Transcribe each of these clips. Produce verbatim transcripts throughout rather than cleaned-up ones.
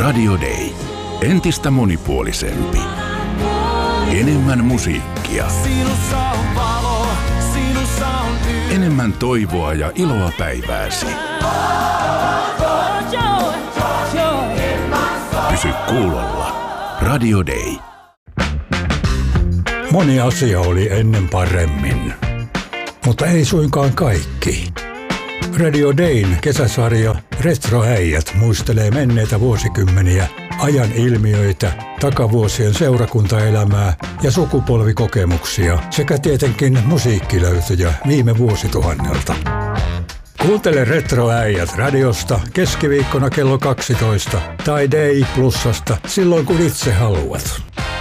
Radio Day. Entistä monipuolisempi. Enemmän musiikkia. Enemmän toivoa ja iloa päivääsi. Pysy kuulolla. Radio Day. Moni asia oli ennen paremmin, mutta ei suinkaan kaikki. Radio Dayn kesäsarja Retroäijät muistelee menneitä vuosikymmeniä, ajan ilmiöitä, takavuosien seurakuntaelämää ja sukupolvikokemuksia sekä tietenkin musiikkilöytöjä viime vuosituhannelta. Kuuntele Retroäijät radiosta keskiviikkona kello kaksitoista tai Day Plusasta silloin kun itse haluat.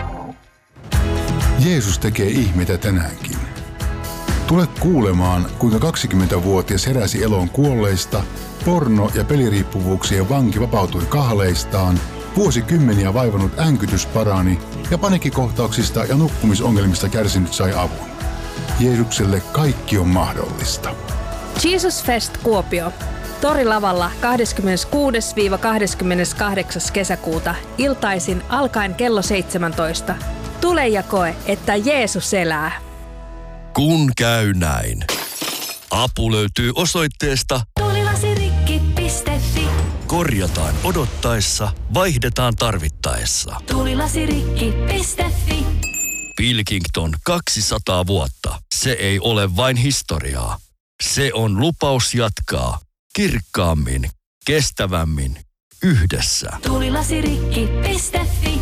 Jeesus tekee ihmeitä tänäänkin. Tule kuulemaan, kuinka kaksikymmentävuotias heräsi eloon kuolleista, porno- ja peliriippuvuuksien vanki vapautui kahleistaan, vuosikymmeniä vaivannut änkytys parani ja paniikkikohtauksista ja nukkumisongelmista kärsinyt sai avun. Jeesukselle kaikki on mahdollista. Jesus Fest Kuopio. Torilavalla kahdeskymmeneskuudes kahdeskymmeneskahdeksas kesäkuuta iltaisin alkaen kello seitsemäntoista. Tule ja koe, että Jeesus elää. Kun käy näin. Apu löytyy osoitteesta tulilasirikki piste fi. Korjataan odottaessa, vaihdetaan tarvittaessa. tulilasirikki piste fi. Pilkington kaksisataa vuotta. Se ei ole vain historiaa. Se on lupaus jatkaa kirkkaammin, kestävämmin, yhdessä. tulilasirikki piste fi.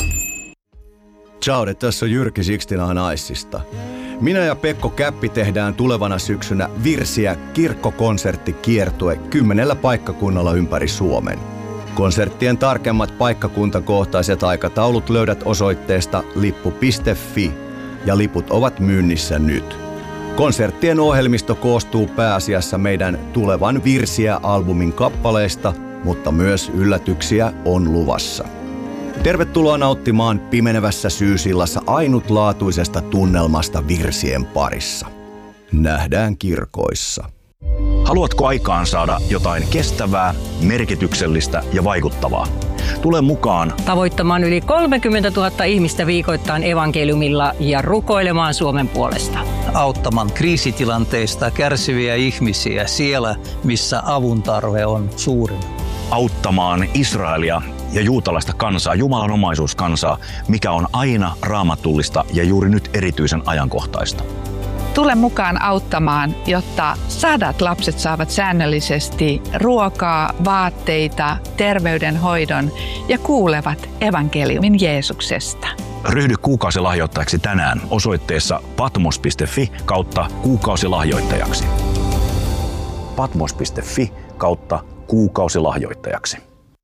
Ciao, tässä on Jyrki Sixtina Naisista. Minä ja Pekko Käppi tehdään tulevana syksynä Virsiä kirkkokonserttikiertue kymmenellä paikkakunnalla ympäri Suomen. Konserttien tarkemmat paikkakuntakohtaiset aikataulut löydät osoitteesta lippu piste fi ja liput ovat myynnissä nyt. Konserttien ohjelmisto koostuu pääasiassa meidän tulevan Virsiä-albumin kappaleista, mutta myös yllätyksiä on luvassa. Tervetuloa nauttimaan pimenevässä syysillassa ainutlaatuisesta tunnelmasta virsien parissa. Nähdään kirkoissa. Haluatko aikaan saada jotain kestävää, merkityksellistä ja vaikuttavaa? Tule mukaan tavoittamaan yli kolmekymmentätuhatta ihmistä viikoittain evankeliumilla ja rukoilemaan Suomen puolesta. Auttamaan kriisitilanteista kärsiviä ihmisiä siellä, missä avun tarve on suurin. Auttamaan Israelia ja juutalaista kansaa, Jumalan omaisuuskansaa, mikä on aina raamatullista ja juuri nyt erityisen ajankohtaista. Tule mukaan auttamaan, jotta sadat lapset saavat säännöllisesti ruokaa, vaatteita, terveydenhoidon ja kuulevat evankeliumin Jeesuksesta. Ryhdy kuukausilahjoittajaksi tänään osoitteessa patmos piste fi kautta kuukausilahjoittajaksi. patmos piste fi kautta kuukausilahjoittajaksi.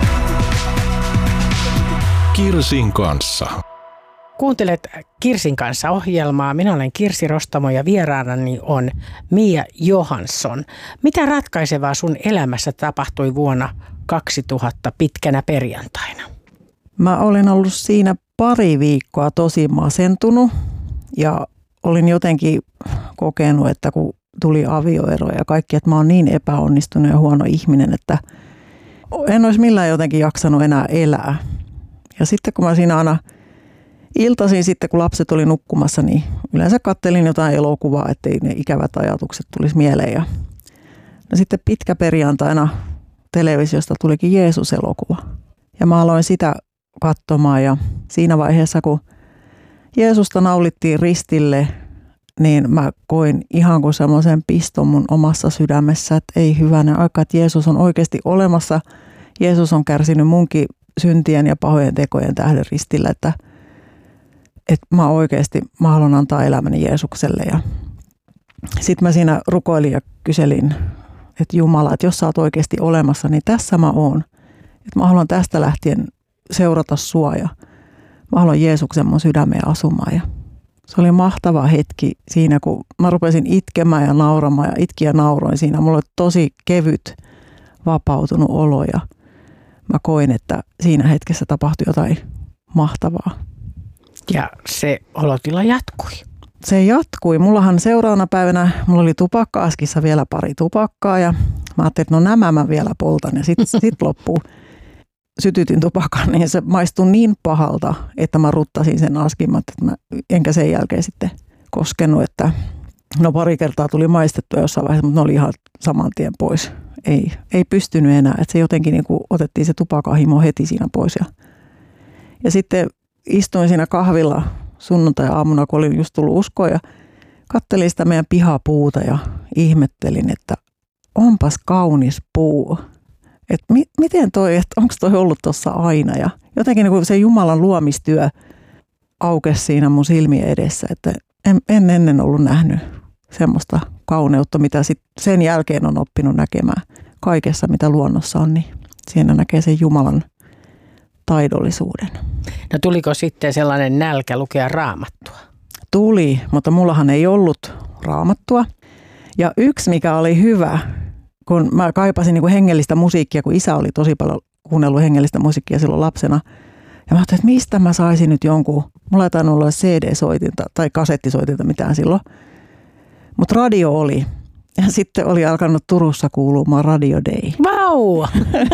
Kirsin kanssa. Kuuntelet Kirsin kanssa -ohjelmaa. Minä olen Kirsi Rostamo ja vieraanani on Mia Johansson. Mitä ratkaisevaa sun elämässä tapahtui vuonna kaksituhatta pitkänä perjantaina? Mä olin ollut siinä pari viikkoa tosi masentunut ja olin jotenkin kokenut, että kun tuli avioero ja kaikki, että mä oon niin epäonnistunut ja huono ihminen, että en olisi millään jotenkin jaksanut enää elää. Ja sitten kun mä siinä aina iltaisin sitten, kun lapset oli nukkumassa, niin yleensä kattelin jotain elokuvaa, ettei ne ikävät ajatukset tulisi mieleen. Ja no sitten pitkä perjantaina televisiosta tulikin Jeesus-elokuva. Ja mä aloin sitä katsomaan ja siinä vaiheessa, kun Jeesusta naulittiin ristille, niin mä koin ihan kuin semmoisen piston mun omassa sydämessä, että ei hyvänen aika, että Jeesus on oikeasti olemassa. Jeesus on kärsinyt munkin syntien ja pahojen tekojen tähden ristillä, että, että mä oikeasti mä haluan antaa elämäni Jeesukselle. Ja sitten mä siinä rukoilin ja kyselin, että Jumala, että jos sä oot oikeasti olemassa, niin tässä mä oon. Että mä haluan tästä lähtien seurata sua ja mä haluan Jeesuksen mun sydämeen asumaan. Ja se oli mahtava hetki siinä, kun mä rupesin itkemään ja nauramaan ja itkin ja nauroin siinä. Mulla oli tosi kevyt, vapautunut olo ja mä koin, että siinä hetkessä tapahtui jotain mahtavaa. Ja se olotila jatkui. Se jatkui. Mullahan seuraavana päivänä, mulla oli tupakka-askissa vielä pari tupakkaa ja mä ajattelin, että no nämä mä vielä poltan ja sitten sit loppuu. sytytin tupakan, niin se maistui niin pahalta, että mä ruttasin sen askimmat, että mä enkä sen jälkeen sitten koskenut, että no pari kertaa tuli maistettua jossain vaiheessa, mutta ne oli ihan saman tien pois. Ei, ei pystynyt enää, että se jotenkin niin kuin otettiin se tupakahimo heti siinä pois. Ja, ja sitten istuin siinä kahvilla sunnuntai-aamuna, kun olin just tullut uskoon ja kattelin sitä meidän pihapuuta ja ihmettelin, että onpas kaunis puu. Että mi- miten toi, että onko toi ollut tuossa aina ja jotenkin niin kuin se Jumalan luomistyö aukesi siinä mun silmien edessä, että en, en ennen ollut nähnyt semmoista kauneutta, mitä sit sen jälkeen on oppinut näkemään kaikessa, mitä luonnossa on, niin siinä näkee sen Jumalan taidollisuuden. No tuliko sitten sellainen nälkä lukea Raamattua? Tuli, mutta mullahan ei ollut Raamattua. Ja yksi, mikä oli hyvä, kun mä kaipasin niin kuin hengellistä musiikkia, kun isä oli tosi paljon kuunnellut hengellistä musiikkia silloin lapsena. Ja mä ajattelin, että mistä mä saisin nyt jonkun, mulla ei tainnut olla C D-soitinta tai kasettisoitinta mitään silloin. Mutta radio oli. Ja sitten oli alkanut Turussa kuulumaan Radio Day. Vau!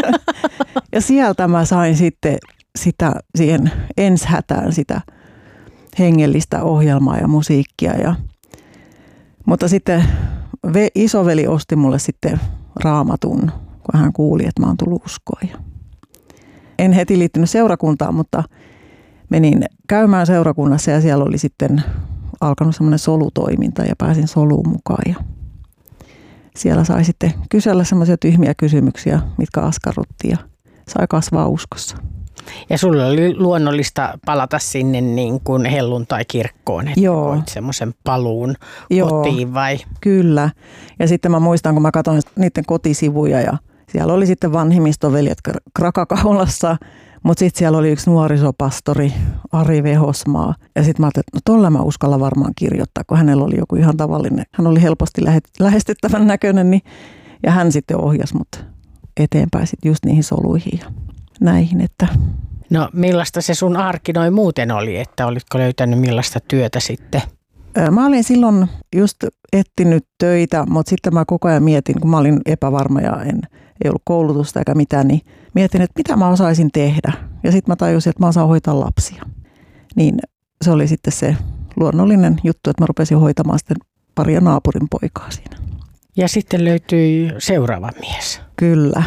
Ja sieltä mä sain sitten sitä siihen enshätään sitä hengellistä ohjelmaa ja musiikkia. Ja, mutta sitten ve, isoveli osti mulle sitten Raamatun, kun hän kuuli, että mä oon tullut uskoon. Ja en heti liittynyt seurakuntaan, mutta menin käymään seurakunnassa ja siellä oli sitten alkanut semmoinen solutoiminta ja pääsin soluun mukaan. Ja siellä sai sitten kysellä semmoisia tyhmiä kysymyksiä, mitkä askarrutti ja sai kasvaa uskossa. Ja sulla oli luonnollista palata sinne niin kuin helluntai-kirkkoon, että Joo. voit semmoisen paluun Joo, kotiin vai? Kyllä. Ja sitten mä muistan, kun mä katsoin niiden kotisivuja ja siellä oli sitten vanhimmistoveljet Krakakaulassa, mutta sitten siellä oli yksi nuorisopastori Ari Vehosmaa. Ja sitten mä ajattelin, että no tolla mä uskalla varmaan kirjoittaa, kun hänellä oli joku ihan tavallinen. Hän oli helposti lähestyttävän näköinen niin, ja hän sitten ohjasi mut eteenpäin sitten just niihin soluihin ja näihin. Että. No millaista se sun arki noin muuten oli, että olitko löytänyt millaista työtä sitten? Mä olin silloin just etsinyt töitä, mutta sitten mä koko ajan mietin, kun mä olin epävarma ja en, ei ollut koulutusta eikä mitään, niin mietin, että mitä mä osaisin tehdä. Ja sitten mä tajusin, että mä osaan hoitaa lapsia. Niin se oli sitten se luonnollinen juttu, että mä rupesin hoitamaan sitten paria naapurin poikaa siinä. Ja sitten löytyi seuraava mies. Kyllä.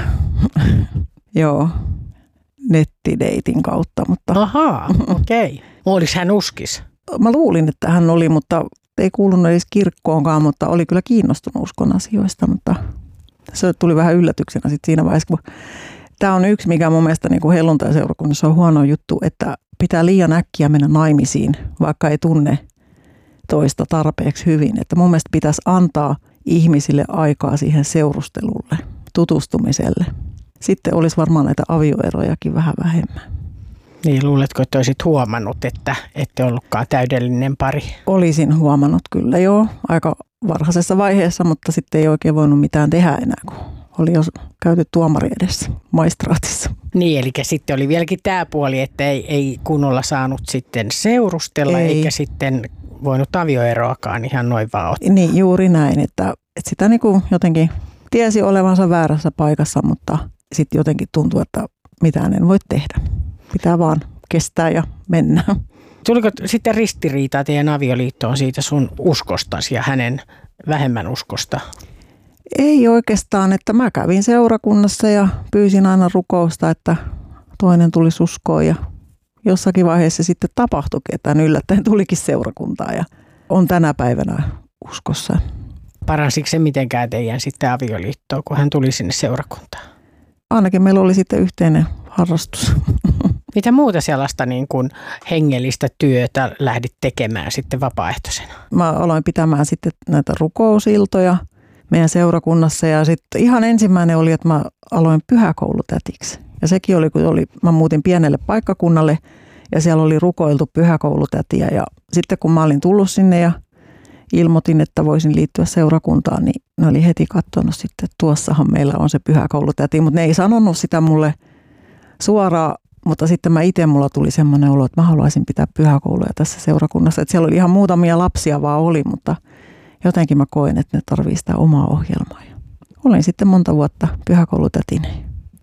Joo, nettideitin kautta. Mutta. Ahaa, okei. Okay. Olis hän uskis? Mä luulin, että hän oli, mutta ei kuulunut edes kirkkoonkaan, mutta oli kyllä kiinnostunut uskon asioista. Mutta se tuli vähän yllätyksenä sitten siinä vaiheessa, kun tämä on yksi, mikä mun mielestä niin kuin helluntai-seurakunnassa on huono juttu, että pitää liian äkkiä mennä naimisiin, vaikka ei tunne toista tarpeeksi hyvin. Että mun mielestä pitäisi antaa ihmisille aikaa siihen seurustelulle, tutustumiselle. Sitten olisi varmaan näitä avioerojakin vähän vähemmän. Niin, luuletko, että olisit huomannut, että ette ollutkaan täydellinen pari? Olisin huomannut kyllä joo, aika varhaisessa vaiheessa, mutta sitten ei oikein voinut mitään tehdä enää, kun oli jo käyty tuomari edessä maistraatissa. Niin, eli sitten oli vieläkin tämä puoli, että ei, ei kunnolla saanut sitten seurustella, ei. Eikä sitten voinut avioeroakaan ihan noin vaan ottaa. Niin, juuri näin, että, että sitä niin kuin jotenkin tiesi olevansa väärässä paikassa, mutta sitten jotenkin tuntui, että mitään en voi tehdä. Pitää vaan kestää ja mennä. Tuliko sitten ristiriitaa teidän avioliittoon siitä sun uskostasi ja hänen vähemmän uskosta? Ei oikeastaan, että mä kävin seurakunnassa ja pyysin aina rukousta, että toinen tulisi uskoon ja jossakin vaiheessa sitten tapahtuikin, että hän yllättäen tulikin seurakuntaan ja on tänä päivänä uskossa. Paransiko se mitenkään teidän sitten avioliittoa, kun hän tuli sinne seurakuntaan? Ainakin meillä oli sitten yhteinen harrastus. Mitä muuta sellaista niin kuin hengellistä työtä lähdit tekemään sitten vapaaehtoisena? Mä aloin pitämään sitten näitä rukousiltoja meidän seurakunnassa ja sitten ihan ensimmäinen oli, että mä aloin pyhäkoulutätiksi. Ja sekin oli, kun oli, mä muutin pienelle paikkakunnalle ja siellä oli rukoiltu pyhäkoulutätiä ja sitten kun mä olin tullut sinne ja ilmoitin, että voisin liittyä seurakuntaan, niin ne oli heti katsonut sitten, että tuossahan meillä on se pyhäkoulutäti, mutta ne ei sanonut sitä mulle suoraan, mutta sitten mä itse mulla tuli semmoinen olo, että mä haluaisin pitää pyhäkouluja tässä seurakunnassa, että siellä oli ihan muutamia lapsia vaan oli, mutta jotenkin mä koen, että ne tarvii sitä omaa ohjelmaa. Olin sitten monta vuotta pyhäkoulutätineen.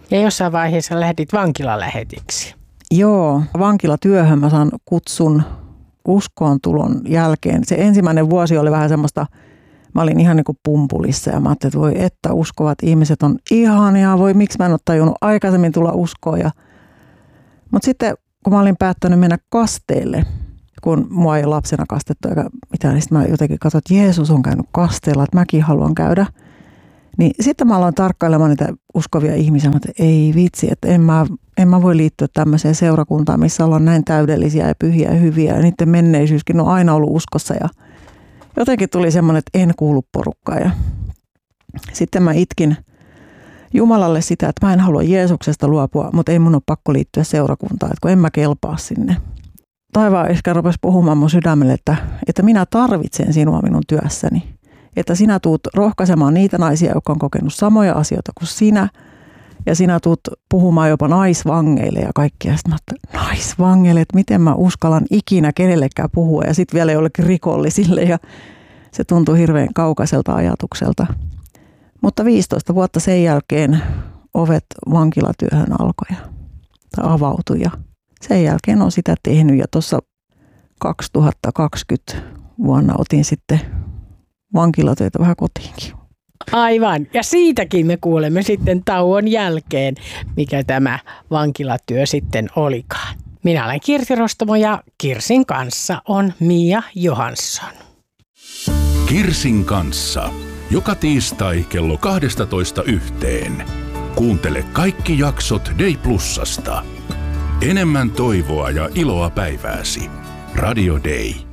Ja jossain vaiheessa lähdit vankilalähetiksi. Joo, vankilatyöhön mä saan kutsun uskoon tulon jälkeen. Se ensimmäinen vuosi oli vähän semmoista, mä olin ihan niin kuin pumpulissa ja mä ajattelin, että voi että uskovat ihmiset on ihania, voi miksi mä en ole tajunnut aikaisemmin tulla uskoon. Ja... Mutta sitten kun mä olin päättänyt mennä kasteelle, kun mua ei ole lapsena kastettu eikä mitään, niin sitten mä jotenkin katsoin, että Jeesus on käynyt kasteella, että mäkin haluan käydä. Niin sitten mä aloin tarkkailemaan niitä uskovia ihmisiä, että ei vitsi, että en mä, en mä voi liittyä tämmöiseen seurakuntaan, missä ollaan näin täydellisiä ja pyhiä ja hyviä. Ja niiden menneisyyskin on aina ollut uskossa ja jotenkin tuli semmoinen, että en kuulu porukkaan. Ja sitten mä itkin Jumalalle sitä, että mä en halua Jeesuksesta luopua, mutta ei mun ole pakko liittyä seurakuntaan, että kun en mä kelpaa sinne. Taivaan ehkä rupesi puhumaan mun sydämelle, että, että minä tarvitsen sinua minun työssäni. Että sinä tuut rohkaisemaan niitä naisia, jotka on kokenut samoja asioita kuin sinä. Ja sinä tuut puhumaan jopa naisvangeille ja kaikkia. Sitten mä ajattelin, naisvangeille, että miten mä uskallan ikinä kenellekään puhua. Ja sitten vielä jollekin rikollisille. Ja se tuntui hirveän kaukaiselta ajatukselta. Mutta viisitoista vuotta sen jälkeen ovet vankilatyöhön alkoi tai avautui. Ja sen jälkeen on sitä tehnyt. Ja tuossa kaksituhattakaksikymmentä vuonna otin sitten vankilatöitä vähän kotiinkin. Aivan. Ja siitäkin me kuulemme sitten tauon jälkeen, mikä tämä vankilatyö sitten olikaan. Minä olen Kirsi Rostamo ja Kirsin kanssa on Mia Johansson. Kirsin kanssa. Joka tiistai kello kaksitoista yhteen. Kuuntele kaikki jaksot Day Plusasta. Enemmän toivoa ja iloa päivääsi. Radio Day.